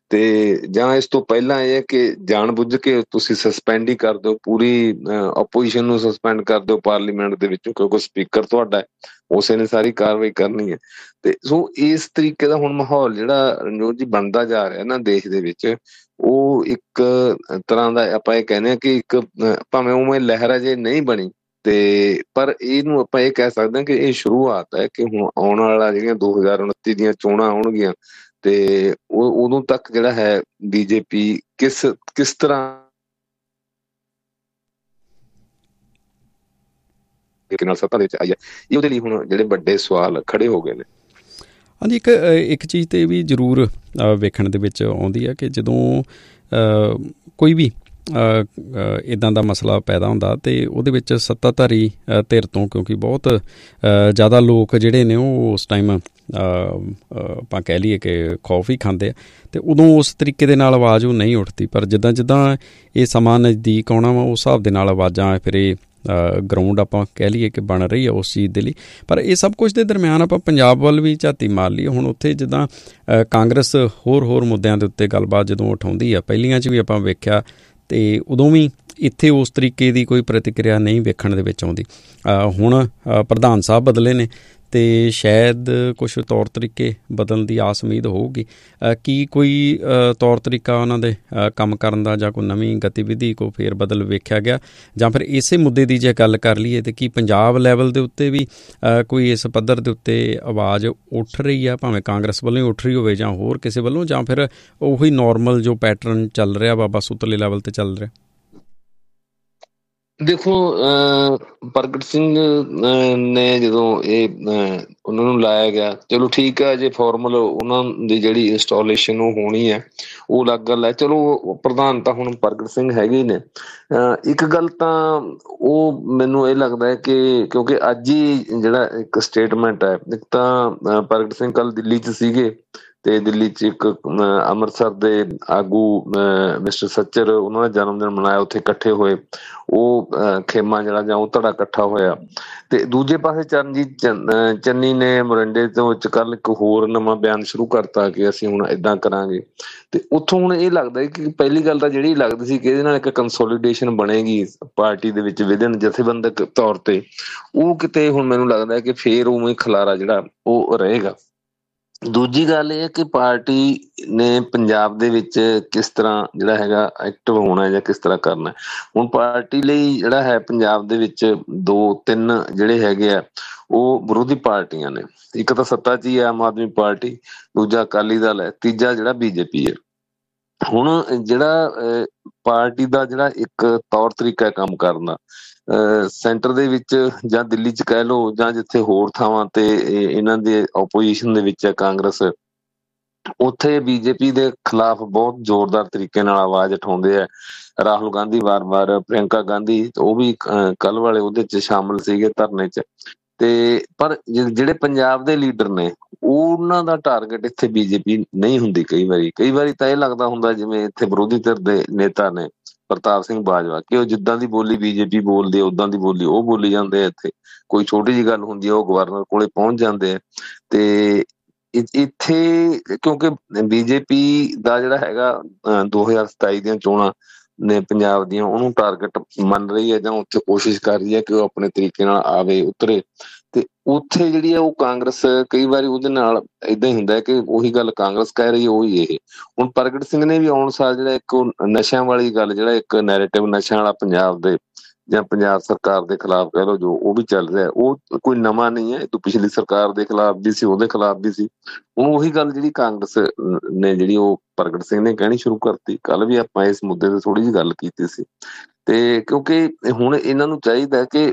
ਤੇ ਜਾਂ ਇਸ ਤੋਂ ਪਹਿਲਾਂ ਇਹ ਹੈ ਕਿ ਜਾਣ ਬੁੱਝ ਕੇ ਤੁਸੀਂ ਸਸਪੈਂਡ ਹੀ ਕਰ ਦਿਓ, ਪੂਰੀ ਆਪੋਜੀਸ਼ਨ ਨੂੰ ਸਸਪੈਂਡ ਕਰ ਦਿਓ ਪਾਰਲੀਮੈਂਟ ਦੇ ਵਿੱਚੋਂ, ਕਿਉਂਕਿ ਸਪੀਕਰ ਤੁਹਾਡਾ ਹੈ, ਉਸੇ ਨੇ ਸਾਰੀ ਕਾਰਵਾਈ ਕਰਨੀ ਹੈ। ਤੇ ਸੋ ਇਸ ਤਰੀਕੇ ਦਾ ਹੁਣ ਮਾਹੌਲ ਜਿਹੜਾ ਰਣਜੋਤ ਜੀ ਬਣਦਾ ਜਾ ਰਿਹਾ ਨਾ ਦੇਸ਼ ਦੇ ਵਿੱਚ, ਉਹ ਇੱਕ ਤਰ੍ਹਾਂ ਦਾ ਆਪਾਂ ਇਹ ਕਹਿੰਦੇ ਹਾਂ ਕਿ ਇੱਕ ਭਾਵੇਂ ਉਵੇਂ ਲਹਿਰ ਅਜੇ ਨਹੀਂ ਬਣੀ, ਤੇ ਪਰ ਇਹਨੂੰ ਆਪਾਂ ਇਹ ਕਹਿ ਸਕਦੇ ਹਾਂ ਕਿ ਇਹ ਸ਼ੁਰੂਆਤ ਹੈ ਕਿ ਹੁਣ ਆਉਣ ਵਾਲਾ ਜਿਹੜੀਆਂ ਦੋ ਹਜ਼ਾਰ ਉਨੱਤੀ ਦੀਆਂ ਚੋਣਾਂ ਆਉਣਗੀਆਂ, ਤੇ ਉਹ ਉਦੋਂ ਤੱਕ ਜਿਹੜਾ ਹੈ ਬੀਜੇਪੀ ਕਿਸ ਕਿਸ ਤਰ੍ਹਾਂ ਨਾਲ ਸੱਤਾ ਦੇ ਵਿੱਚ ਆਈ ਹੈ, ਇਹ ਉਹਦੇ ਲਈ ਹੁਣ ਜਿਹੜੇ ਵੱਡੇ ਸਵਾਲ ਖੜੇ ਹੋ ਗਏ ਨੇ। ਹਾਂਜੀ, ਇੱਕ ਇੱਕ ਚੀਜ਼ ਤੇ ਵੀ ਜ਼ਰੂਰ ਵੇਖਣ ਦੇ ਵਿੱਚ ਆਉਂਦੀ ਹੈ ਕਿ ਜਦੋਂ ਕੋਈ ਵੀ ਇੱਦਾਂ ਦਾ ਮਸਲਾ ਪੈਦਾ ਹੁੰਦਾ ਅਤੇ ਉਹਦੇ ਵਿੱਚ ਸੱਤਾਧਾਰੀ ਧਿਰ ਤੋਂ, ਕਿਉਂਕਿ ਬਹੁਤ ਜ਼ਿਆਦਾ ਲੋਕ ਜਿਹੜੇ ਨੇ ਉਹ ਉਸ ਟਾਈਮ ਆਪਾਂ ਕਹਿ ਲਈਏ ਕਿ ਖੌਫ ਹੀ ਖਾਂਦੇ ਆ, ਅਤੇ ਉਦੋਂ ਉਸ ਤਰੀਕੇ ਦੇ ਨਾਲ ਆਵਾਜ਼ ਉਹ ਨਹੀਂ ਉੱਠਦੀ। ਪਰ ਜਿੱਦਾਂ ਜਿੱਦਾਂ ਇਹ ਸਮਾਂ ਨਜ਼ਦੀਕ ਆਉਣਾ ਵਾ ਉਸ ਹਿਸਾਬ ਦੇ ਨਾਲ ਆਵਾਜ਼ਾਂ ਫਿਰ ਇਹ ਗਰਾਊਂਡ ਆਪਾਂ ਕਹਿ ਲਈਏ ਕਿ ਬਣ ਰਹੀ ਆ ਉਸ ਚੀਜ਼ ਦੇ ਲਈ। ਪਰ ਇਹ ਸਭ ਕੁਛ ਦੇ ਦਰਮਿਆਨ ਆਪਾਂ ਪੰਜਾਬ ਵੱਲ ਵੀ ਝਾਤੀ ਮਾਰ ਲਈਏ, ਹੁਣ ਉੱਥੇ ਜਿੱਦਾਂ ਕਾਂਗਰਸ ਹੋਰ ਹੋਰ ਮੁੱਦਿਆਂ ਦੇ ਉੱਤੇ ਗੱਲਬਾਤ ਜਦੋਂ ਉਠਾਉਂਦੀ ਆ, ਪਹਿਲੀਆਂ 'ਚ ਵੀ ਆਪਾਂ ਵੇਖਿਆ ਅਤੇ ਉਦੋਂ ਵੀ ਇੱਥੇ ਉਸ ਤਰੀਕੇ ਦੀ ਕੋਈ ਪ੍ਰਤੀਕਿਰਿਆ ਨਹੀਂ ਵੇਖਣ ਦੇ ਵਿੱਚ ਆਉਂਦੀ। ਹੁਣ ਪ੍ਰਧਾਨ ਸਾਹਿਬ ਬਦਲੇ ਨੇ ਅਤੇ ਸ਼ਾਇਦ ਕੁਛ ਤੌਰ ਤਰੀਕੇ ਬਦਲਣ ਦੀ ਆਸ ਉਮੀਦ ਹੋਊਗੀ। ਕੀ ਕੋਈ ਤੌਰ ਤਰੀਕਾ ਉਹਨਾਂ ਦੇ ਕੰਮ ਕਰਨ ਦਾ ਜਾਂ ਕੋਈ ਨਵੀਂ ਗਤੀਵਿਧੀ ਕੋਈ ਫੇਰ ਬਦਲ ਵੇਖਿਆ ਗਿਆ, ਜਾਂ ਫਿਰ ਇਸੇ ਮੁੱਦੇ ਦੀ ਜੇ ਗੱਲ ਕਰ ਲਈਏ ਤਾਂ ਕੀ ਪੰਜਾਬ ਲੈਵਲ ਦੇ ਉੱਤੇ ਵੀ ਕੋਈ ਇਸ ਪੱਧਰ ਦੇ ਉੱਤੇ ਆਵਾਜ਼ ਉੱਠ ਰਹੀ ਆ, ਭਾਵੇਂ ਕਾਂਗਰਸ ਵੱਲੋਂ ਹੀ ਉੱਠ ਰਹੀ ਹੋਵੇ ਜਾਂ ਹੋਰ ਕਿਸੇ ਵੱਲੋਂ, ਜਾਂ ਫਿਰ ਉਹੀ ਨੋਰਮਲ ਜੋ ਪੈਟਰਨ ਚੱਲ ਰਿਹਾ ਵਾ ਬਸ ਉਤਲੇ ਲੈਵਲ 'ਤੇ ਚੱਲ ਰਿਹਾ? ਦੇਖੋ, ਪ੍ਰਗਟ ਸਿੰਘ ਨੇ ਜਦੋਂ ਇਹ ਉਹਨਾਂ ਨੂੰ ਲਾਇਆ ਗਿਆ, ਚਲੋ ਠੀਕ ਹੈ, ਜੇ ਫਾਰਮਲ ਉਹਨਾਂ ਦੀ ਜਿਹੜੀ ਇੰਸਟਾਲੇਸ਼ਨ ਉਹ ਹੋਣੀ ਹੈ ਉਹ ਅਲੱਗ ਗੱਲ ਹੈ। ਚਲੋ ਪ੍ਰਧਾਨ ਤਾਂ ਹੁਣ ਪ੍ਰਗਟ ਸਿੰਘ ਹੈਗੇ ਹੀ ਨੇ। ਇੱਕ ਗੱਲ ਤਾਂ ਉਹ ਮੈਨੂੰ ਇਹ ਲੱਗਦਾ ਹੈ ਕਿ ਕਿਉਂਕਿ ਅੱਜ ਹੀ ਜਿਹੜਾ ਇੱਕ ਸਟੇਟਮੈਂਟ ਹੈ, ਇੱਕ ਤਾਂ ਪ੍ਰਗਟ ਸਿੰਘ ਕੱਲ੍ਹ ਦਿੱਲੀ 'ਚ ਸੀਗੇ ਅਤੇ ਦਿੱਲੀ 'ਚ ਇੱਕ ਅੰਮ੍ਰਿਤਸਰ ਦੇ ਆਗੂ ਮਿਸਟਰ ਸੱਚਰ, ਉਹਨਾਂ ਦਾ ਜਨਮ ਦਿਨ ਮਨਾਇਆ, ਉੱਥੇ ਇਕੱਠੇ ਹੋਏ, ਉਹ ਖੇਮਾ ਜਿਹੜਾ ਜਾਂ ਉਹ ਧੜਾ ਇਕੱਠਾ ਹੋਇਆ। ਅਤੇ ਦੂਜੇ ਪਾਸੇ ਚਰਨਜੀਤ ਚੰ ਚੰਨੀ ਨੇ ਮੋਰਿੰਡੇ ਤੋਂ ਵਿੱਚ ਕੱਲ੍ਹ ਇੱਕ ਹੋਰ ਨਵਾਂ ਬਿਆਨ ਸ਼ੁਰੂ ਕਰਤਾ ਕਿ ਅਸੀਂ ਹੁਣ ਇੱਦਾਂ ਕਰਾਂਗੇ। ਅਤੇ ਉੱਥੋਂ ਹੁਣ ਇਹ ਲੱਗਦਾ ਕਿ ਪਹਿਲੀ ਗੱਲ ਤਾਂ ਜਿਹੜੀ ਲੱਗਦੀ ਸੀ ਕਿ ਇਹਦੇ ਨਾਲ ਇੱਕ ਕੰਸੋਲੀਡੇਸ਼ਨ ਬਣੇਗੀ ਪਾਰਟੀ ਦੇ ਵਿੱਚ ਵਿਦਨ ਜਥੇਬੰਦਕ ਤੌਰ 'ਤੇ, ਉਹ ਕਿਤੇ ਹੁਣ ਮੈਨੂੰ ਲੱਗਦਾ ਕਿ ਫੇਰ ਉਵੇਂ ਖਲਾਰਾ ਜਿਹੜਾ ਉਹ ਰਹੇਗਾ। ਦੂਜੀ ਗੱਲ ਇਹ ਹੈ ਕਿ ਪਾਰਟੀ ਨੇ ਪੰਜਾਬ ਦੇ ਵਿੱਚ ਕਿਸ ਤਰ੍ਹਾਂ ਜਿਹੜਾ ਹੈਗਾ ਐਕਟਿਵ ਹੋਣਾ ਜਾਂ ਕਿਸ ਤਰ੍ਹਾਂ ਕਰਨਾ। ਹੁਣ ਪਾਰਟੀ ਲਈ ਜਿਹੜਾ ਹੈ ਪੰਜਾਬ ਦੇ ਵਿੱਚ ਦੋ ਤਿੰਨ ਜਿਹੜੇ ਹੈਗੇ ਆ ਉਹ ਵਿਰੋਧੀ ਪਾਰਟੀਆਂ ਨੇ। ਇੱਕ ਤਾਂ ਸੱਤਾ 'ਚ ਹੀ ਆਮ ਆਦਮੀ ਪਾਰਟੀ, ਦੂਜਾ ਅਕਾਲੀ ਦਲ ਹੈ, ਤੀਜਾ ਜਿਹੜਾ ਬੀਜੇਪੀ ਹੈ। ਹੁਣ ਜਿਹੜਾ ਪਾਰਟੀ ਦਾ ਜਿਹੜਾ ਇੱਕ ਤੌਰ ਤਰੀਕਾ ਕੰਮ ਕਰਨ ਦਾ, ਸੈਂਟਰ ਦੇ ਵਿੱਚ ਜਾਂ ਦਿੱਲੀ 'ਚ ਕਹਿ ਲਓ ਜਾਂ ਜਿੱਥੇ ਹੋਰ ਥਾਵਾਂ ਤੇ ਇਹਨਾਂ ਦੇ ਓਪੋਜੀਸ਼ਨ ਦੇ ਵਿੱਚ ਹੈ ਕਾਂਗਰਸ, ਉੱਥੇ ਬੀਜੇਪੀ ਦੇ ਖਿਲਾਫ ਬਹੁਤ ਜ਼ੋਰਦਾਰ ਤਰੀਕੇ ਨਾਲ ਆਵਾਜ਼ ਉਠਾਉਂਦੇ ਹੈ। ਰਾਹੁਲ ਗਾਂਧੀ ਵਾਰ-ਵਾਰ, ਪ੍ਰਿਅੰਕਾ ਗਾਂਧੀ ਉਹ ਵੀ ਕੱਲ੍ਹ ਵਾਲੇ ਉਹਦੇ 'ਚ ਸ਼ਾਮਲ ਸੀਗੇ ਧਰਨੇ 'ਚ। ਤੇ ਪਰ ਜਿਹੜੇ ਪੰਜਾਬ ਦੇ ਲੀਡਰ ਨੇ ਉਹਨਾਂ ਦਾ ਟਾਰਗੇਟ ਇੱਥੇ ਬੀਜੇਪੀ ਨਹੀਂ ਹੁੰਦੀ। ਕਈ ਵਾਰੀ ਕਈ ਵਾਰੀ ਤਾਂ ਇਹ ਲੱਗਦਾ ਹੁੰਦਾ ਜਿਵੇਂ ਇੱਥੇ ਵਿਰੋਧੀ ਧਿਰ ਦੇ ਨੇਤਾ ਨੇ ਪ੍ਰਤਾਪ ਸਿੰਘ ਬਾਜਵਾ, ਕਿ ਉਹ ਜਿੱਦਾਂ ਦੀ ਬੋਲੀ ਬੀਜੇਪੀ ਬੋਲਦੀ ਆ ਉੱਦਾਂ ਦੀ ਬੋਲੀ ਉਹ ਬੋਲੀ ਜਾਂਦੇ ਆ। ਇੱਥੇ ਕੋਈ ਛੋਟੀ ਜਿਹੀ ਗੱਲ ਹੁੰਦੀ ਆ ਉਹ ਗਵਰਨਰ ਕੋਲੇ ਪਹੁੰਚ ਜਾਂਦੇ ਆ। ਤੇ ਇੱਥੇ ਕਿਉਂਕਿ ਬੀਜੇਪੀ ਦਾ ਜਿਹੜਾ ਹੈਗਾ ਦੋ ਹਜ਼ਾਰ ਸਤਾਈ ਦੀਆਂ ਚੋਣਾਂ ਨੇ ਪੰਜਾਬ ਦੀਆਂ, ਉਹਨੂੰ ਟਾਰਗੇਟ ਮੰਨ ਰਹੀ ਹੈ ਜਾਂ ਉੱਥੇ ਕੋਸ਼ਿਸ਼ ਕਰ ਰਹੀ ਹੈ ਕਿ ਉਹ ਆਪਣੇ ਤਰੀਕੇ ਨਾਲ ਆਵੇ ਉਤਰੇ। ਤੇ ਉੱਥੇ ਜਿਹੜੀ ਹੈ ਉਹ ਕਾਂਗਰਸ ਕਈ ਵਾਰੀ ਉਹਦੇ ਨਾਲ ਏਦਾਂ ਹੀ ਹੁੰਦਾ ਕਿ ਉਹੀ ਗੱਲ ਕਾਂਗਰਸ ਕਹਿ ਰਹੀ ਹੈ ਉਹੀ ਇਹ। ਹੁਣ ਪ੍ਰਗਟ ਸਿੰਘ ਨੇ ਵੀ ਆਉਣ ਸਾਲ ਜਿਹੜਾ ਇੱਕ ਨਸ਼ਿਆਂ ਵਾਲੀ ਗੱਲ, ਜਿਹੜਾ ਇੱਕ ਨੈਰੇਟਿਵ ਨਸ਼ਿਆਂ ਵਾਲਾ ਪੰਜਾਬ ਦੇ ਜਾਂ ਪੰਜਾਬ ਸਰਕਾਰ ਦੇ ਖਿਲਾਫ ਕਹਿ ਲਓ, ਜੋ ਉਹ ਵੀ ਚੱਲ ਰਿਹਾ, ਉਹ ਕੋਈ ਨਵਾਂ ਨਹੀਂ ਹੈ। ਇਹ ਤੋਂ ਪਿਛਲੀ ਸਰਕਾਰ ਦੇ ਖਿਲਾਫ ਵੀ ਸੀ, ਉਹਦੇ ਖਿਲਾਫ ਵੀ ਸੀ। ਹੁਣ ਉਹੀ ਗੱਲ ਜਿਹੜੀ ਕਾਂਗਰਸ ਨੇ ਜਿਹੜੀ ਉਹ ਪ੍ਰਗਟ ਸਿੰਘ ਨੇ ਕਹਿਣੀ ਸ਼ੁਰੂ ਕਰਤੀ। ਕੱਲ੍ਹ ਵੀ ਆਪਾਂ ਇਸ ਮੁੱਦੇ ਤੇ ਥੋੜ੍ਹੀ ਜਿਹੀ ਗੱਲ ਕੀਤੀ ਸੀ। ਤੇ ਕਿਉਂਕਿ ਹੁਣ ਇਹਨਾਂ ਨੂੰ ਚਾਹੀਦਾ ਕਿ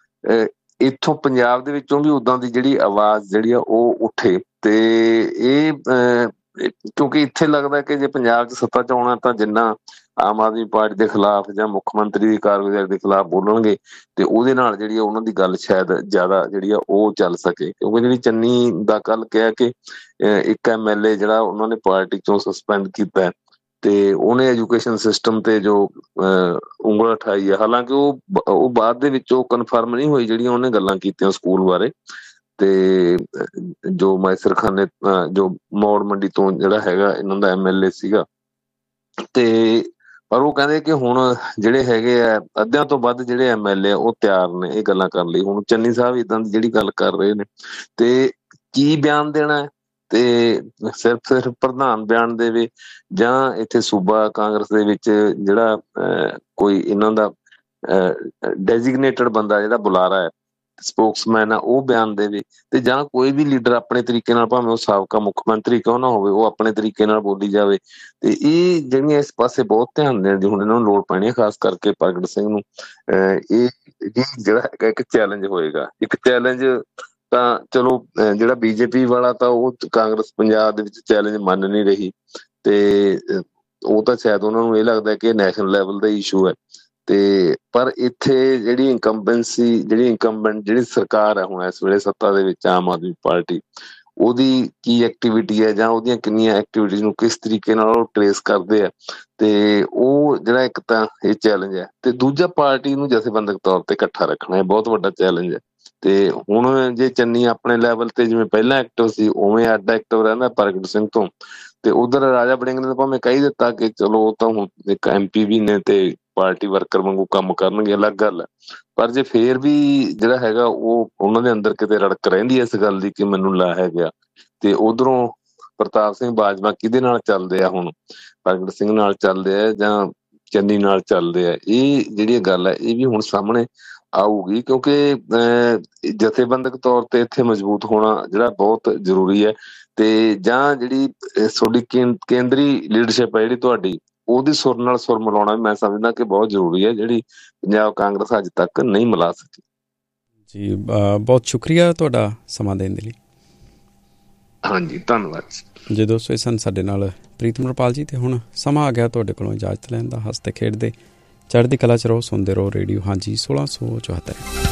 ਇੱਥੋਂ ਪੰਜਾਬ ਦੇ ਵਿੱਚੋਂ ਵੀ ਉੱਦਾਂ ਦੀ ਜਿਹੜੀ ਆਵਾਜ਼ ਜਿਹੜੀ ਆ ਉਹ ਉੱਠੇ। ਤੇ ਇਹ ਕਿਉਂਕਿ ਇੱਥੇ ਲੱਗਦਾ ਕਿ ਜੇ ਪੰਜਾਬ 'ਚ ਸੱਤਾ 'ਚ ਆਉਣਾ ਤਾਂ ਜਿੰਨਾ ਆਮ ਆਦਮੀ ਪਾਰਟੀ ਦੇ ਖਿਲਾਫ ਜਾਂ ਮੁੱਖ ਮੰਤਰੀ ਦੀ ਕਾਰਗੁਜ਼ਾਰੀ ਦੇ ਖਿਲਾਫ ਬੋਲਣਗੇ ਤੇ ਉਹਦੇ ਨਾਲ ਜਿਹੜੀ ਆ ਉਹਨਾਂ ਦੀ ਗੱਲ ਸ਼ਾਇਦ ਜ਼ਿਆਦਾ ਜਿਹੜੀ ਆ ਉਹ ਚੱਲ ਸਕੇ। ਕਿਉਂਕਿ ਜਿਹੜੀ ਚੰਨੀ ਦਾ ਕੱਲ੍ਹ ਕਿਹਾ ਕਿ ਇੱਕ ਐਮ ਐਲ ਏ ਜਿਹੜਾ ਉਹਨਾਂ ਨੇ ਪਾਰਟੀ 'ਚੋਂ ਸਸਪੈਂਡ ਕੀਤਾ ਤੇ ਉਹਨੇ ਐਜੂਕੇਸ਼ਨ ਸਿਸਟਮ ਤੇ ਜੋ ਉਂਗਲ ਉਠਾਈ ਹੈ, ਹਾਲਾਂਕਿ ਉਹ ਉਹ ਬਾਅਦ ਦੇ ਵਿੱਚ ਉਹ ਕਨਫਰਮ ਨਹੀਂ ਹੋਈ ਜਿਹੜੀਆਂ ਉਹਨੇ ਗੱਲਾਂ ਕੀਤੀਆਂ ਸਕੂਲ ਬਾਰੇ। ਤੇ ਜੋ ਮੈਸਰਖਾਨੇ ਜੋ ਮੌੜ ਮੰਡੀ ਤੋਂ ਜਿਹੜਾ ਹੈਗਾ ਇਹਨਾਂ ਦਾ ਐਮ ਐਲ ਏ ਸੀਗਾ, ਤੇ ਪਰ ਉਹ ਕਹਿੰਦੇ ਕਿ ਹੁਣ ਜਿਹੜੇ ਹੈਗੇ ਆ ਅੱਧਿਆਂ ਤੋਂ ਵੱਧ ਜਿਹੜੇ ਐਮ ਐਲ ਏ ਉਹ ਤਿਆਰ ਨੇ ਇਹ ਗੱਲਾਂ ਕਰਨ ਲਈ। ਹੁਣ ਚੰਨੀ ਸਾਹਿਬ ਇੱਦਾਂ ਦੀ ਜਿਹੜੀ ਗੱਲ ਕਰ ਰਹੇ ਨੇ ਤੇ ਕੀ ਬਿਆਨ ਦੇਣਾ ਤੇ ਸਿਰਫ ਸਿਰਫ ਪ੍ਰਧਾਨ ਬਿਆਨ ਦੇਵੇ ਜਾਂ ਇੱਥੇ ਸੂਬਾ ਕਾਂਗਰਸ ਦੇ ਵਿੱਚ ਜਿਹੜਾ ਕੋਈ ਇਹਨਾਂ ਦਾ ਡੈਜੀਗਨੇਟਡ ਬੰਦਾ ਜਿਹੜਾ ਬੁਲਾਰਾ ਹੈ, ਸਪੋਕਸਮੈਨ ਆ, ਉਹ ਬਿਆਨ ਦੇਵੇ। ਤੇ ਜਾਂ ਕੋਈ ਵੀ ਲੀਡਰ ਆਪਣੇ ਤਰੀਕੇ ਨਾਲ, ਭਾਵੇਂ ਉਹ ਸਾਬਕਾ ਮੁੱਖ ਮੰਤਰੀ ਕਿਉਂ ਨਾ ਹੋਵੇ, ਉਹ ਆਪਣੇ ਤਰੀਕੇ ਨਾਲ ਬੋਲੀ ਜਾਵੇ। ਤੇ ਇਹ ਜਿਹੜੀਆਂ ਇਸ ਪਾਸੇ ਬਹੁਤ ਧਿਆਨ ਦੇਣ ਦੀ ਹੁਣ ਇਹਨਾਂ ਨੂੰ ਲੋੜ ਪੈਣੀ ਹੈ, ਖਾਸ ਕਰਕੇ ਪ੍ਰਗਟ ਸਿੰਘ ਨੂੰ। ਇਹ ਜਿਹੜਾ ਹੈਗਾ ਇੱਕ ਚੈਲੰਜ ਹੋਏਗਾ। ਇੱਕ ਚੈਲੰਜ ਤਾਂ ਚਲੋ ਜਿਹੜਾ ਬੀਜੇਪੀ ਵਾਲਾ ਤਾਂ ਉਹ ਕਾਂਗਰਸ ਪੰਜਾਬ ਦੇ ਵਿੱਚ ਚੈਲੰਜ ਮੰਨ ਨਹੀਂ ਰਹੀ। ਤੇ ਉਹ ਤਾਂ ਸ਼ਾਇਦ ਉਹਨਾਂ ਨੂੰ ਇਹ ਲੱਗਦਾ ਕਿ ਨੈਸ਼ਨਲ ਲੈਵਲ ਦਾ ਇਸ਼ੂ ਹੈ। ਤੇ ਪਰ ਇੱਥੇ ਜਿਹੜੀ ਇਨਕੰਬੈਂਸੀ ਜਿਹੜੀ ਇਨਕੰਬੈਂਟ ਜਿਹੜੀ ਸਰਕਾਰ ਹੈ ਹੁਣ ਇਸ ਵੇਲੇ ਸੱਤਾ ਦੇ ਵਿੱਚ ਆਮ ਆਦਮੀ ਪਾਰਟੀ, ਉਹਦੀ ਕੀ ਐਕਟੀਵਿਟੀ ਹੈ ਜਾਂ ਉਹਦੀਆਂ ਕਿੰਨੀਆਂ ਐਕਟੀਵਿਟੀਜ਼ ਨੂੰ ਕਿਸ ਤਰੀਕੇ ਨਾਲ ਉਹ ਟਰੇਸ ਕਰਦੇ ਆ, ਤੇ ਉਹ ਜਿਹੜਾ ਇੱਕ ਤਾਂ ਇਹ ਚੈਲੰਜ ਹੈ। ਤੇ ਦੂਜਾ ਪਾਰਟੀ ਨੂੰ ਜਥੇਬੰਦਕ ਤੌਰ ਤੇ ਇਕੱਠਾ ਰੱਖਣਾ ਇਹ ਬਹੁਤ ਵੱਡਾ ਚੈਲੰਜ ਹੈ। ਤੇ ਹੁਣ ਜੇ ਚੰਨੀ ਆਪਣੇ ਲੈਵਲ ਤੇ ਜਿਵੇਂ ਪਹਿਲਾਂ ਐਕਟਿਵ ਸੀ ਉਵੇਂ ਅੱਡ ਐਕਟਿਵ ਰਹਿੰਦਾ ਪ੍ਰਗਟ ਸਿੰਘ ਤੋਂ, ਤੇ ਉਧਰ ਰਾਜਾ ਵੜਿੰਗ ਨੇ ਭਾਵੇਂ ਕਹਿ ਦਿੱਤਾ ਕਿ ਚਲੋ ਉਹ ਤਾਂ ਹੁਣ ਇੱਕ ਐਮ ਪੀ ਵੀ ਨੇ ਤੇ ਪਾਰਟੀ ਵਰਕਰ ਵਾਂਗੂ ਕੰਮ ਕਰਨਗੇ, ਅਲੱਗ ਗੱਲ ਹੈ। ਪਰ ਜੇ ਫੇਰ ਵੀ ਜਿਹੜਾ ਹੈਗਾ ਉਹ ਉਹਨਾਂ ਦੇ ਅੰਦਰ ਕਿਤੇ ਰੜਕ ਰਹਿੰਦੀ ਹੈ ਇਸ ਗੱਲ ਦੀ ਕਿ ਮੈਨੂੰ ਲਾ ਹੈ ਗਿਆ, ਤੇ ਉਧਰੋਂ ਪ੍ਰਤਾਪ ਸਿੰਘ ਬਾਜਵਾ ਕਿਹਦੇ ਨਾਲ ਚੱਲਦੇ ਆ ਹੁਣ, ਪ੍ਰਗਟ ਸਿੰਘ ਨਾਲ ਚੱਲਦੇ ਆ ਜਾਂ ਚੰਨੀ ਨਾਲ ਚੱਲਦੇ ਆ, ਇਹ ਜਿਹੜੀ ਗੱਲ ਹੈ ਇਹ ਵੀ ਹੁਣ ਸਾਹਮਣੇ ਆਊਗੀ। ਕਿਉਂਕਿ ਅਹ ਜਥੇਬੰਦਕ ਤੌਰ ਤੇ ਇੱਥੇ ਮਜ਼ਬੂਤ ਹੋਣਾ ਜਿਹੜਾ ਬਹੁਤ ਜ਼ਰੂਰੀ ਹੈ, ਤੇ ਜਾਂ ਜਿਹੜੀ ਤੁਹਾਡੀ ਕੇਂਦਰੀ ਲੀਡਰਸ਼ਿਪ ਹੈ ਜਿਹੜੀ ਤੁਹਾਡੀ, ਉਹਦੀ ਸੁਰ ਨਾਲ ਸੁਰ ਮਿਲਾਉਣਾ ਵੀ ਮੈਂ ਸਮਝਦਾ ਕਿ ਬਹੁਤ ਜ਼ਰੂਰੀ ਹੈ, ਜਿਹੜੀ ਪੰਜਾਬ ਕਾਂਗਰਸ ਅੱਜ ਤੱਕ ਨਹੀਂ ਮਿਲਾ ਸਕੀ। ਜੀ ਬਹੁਤ ਸ਼ੁਕਰੀਆ ਤੁਹਾਡਾ ਸਮਾਂ ਦੇਣ ਦੇ ਲਈ। ਹਾਂਜੀ ਧੰਨਵਾਦ ਜੀ ਦੋਸਤੋ, ਇਹ ਸਨ ਸਾਡੇ ਨਾਲ ਪ੍ਰੀਤਮ ਰਪਾਲ ਜੀ। ਤੇ ਹੁਣ ਸਮਾਂ ਆ ਗਿਆ ਤੁਹਾਡੇ ਕੋਲੋਂ ਇਜਾਜ਼ਤ ਲੈਣ ਦਾ। ਹੱਸਦੇ ਖੇਡਦੇ ਚੜ੍ਹਦੀ ਕਲਾ 'ਚ ਰਹੋ, ਸੁਣਦੇ ਰਹੋ ਰੇਡੀਓ ਹਾਂਜੀ ਸੋਲਾਂ ਸੌ ਚੁਹੱਤਰ।